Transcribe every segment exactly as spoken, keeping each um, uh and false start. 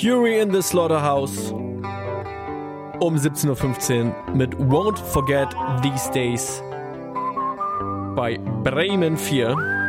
Fury in the Slaughterhouse um siebzehn Uhr fünfzehn mit Won't Forget These Days bei Bremen vier.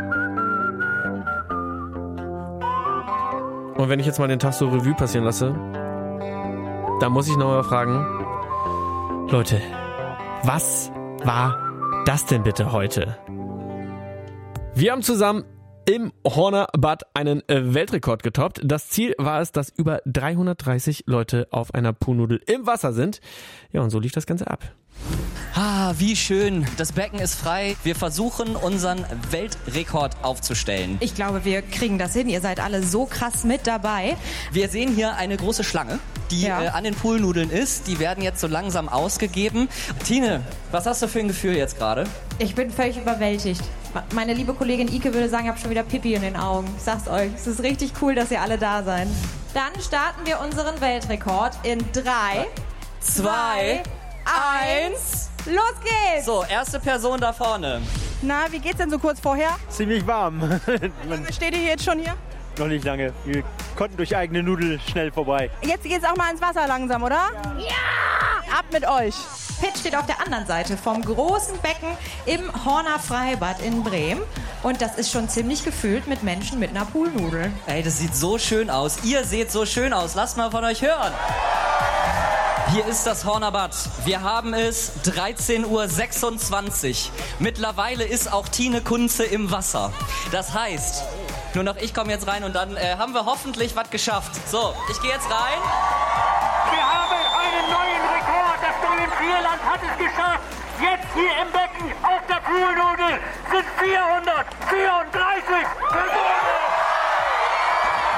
Und wenn ich jetzt mal den Tag so Revue passieren lasse, dann muss ich nochmal fragen, Leute, was war das denn bitte heute? Wir haben zusammen im Horner Bad einen Weltrekord getoppt. Das Ziel war es, dass über dreihundertdreißig Leute auf einer Poolnudel im Wasser sind. Ja, und so lief das Ganze ab. Ah, wie schön. Das Becken ist frei. Wir versuchen, unseren Weltrekord aufzustellen. Ich glaube, wir kriegen das hin. Ihr seid alle so krass mit dabei. Wir sehen hier eine große Schlange, die Ja. äh, an den Poolnudeln ist. Die werden jetzt so langsam ausgegeben. Tine, was hast du für ein Gefühl jetzt gerade? Ich bin völlig überwältigt. Meine liebe Kollegin Ike würde sagen, ich habe schon wieder Pipi in den Augen. Ich sag's euch, es ist richtig cool, dass ihr alle da seid. Dann starten wir unseren Weltrekord in drei, Zwei, eins, los geht's! So, erste Person da vorne. Na, wie geht's denn so kurz vorher? Ziemlich warm. Wie steht ihr jetzt schon hier? Noch nicht lange. Wir konnten durch eigene Nudel schnell vorbei. Jetzt geht's auch mal ins Wasser langsam, oder? Ja! Ab mit euch! Pitt steht auf der anderen Seite vom großen Becken im Horner Freibad in Bremen. Und das ist schon ziemlich gefüllt mit Menschen mit einer Poolnudel. Ey, das sieht so schön aus. Ihr seht so schön aus. Lasst mal von euch hören. Hier ist das Horner Bad. Wir haben es dreizehn Uhr sechsundzwanzig. Mittlerweile ist auch Tine Kunze im Wasser. Das heißt, nur noch ich komme jetzt rein und dann äh, haben wir hoffentlich was geschafft. So, ich gehe jetzt rein. Wir haben einen neuen Rekord. Das Bremen-Vierland hat es geschafft. Jetzt hier im Becken auf der Poolnudel sind vierhundertvierunddreißig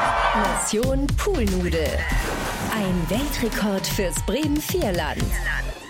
Personen. Mission Poolnudel. Ein Weltrekord fürs Bremen Vierland.